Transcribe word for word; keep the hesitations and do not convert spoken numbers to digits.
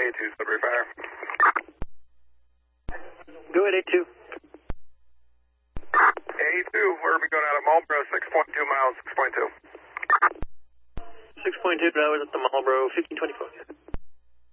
A two, Sudbury Fire. Go ahead, A two. A two, we're going to be going out of Marlboro, six point two miles, six point two. six point two hours at the Marlboro, fifteen twenty-four.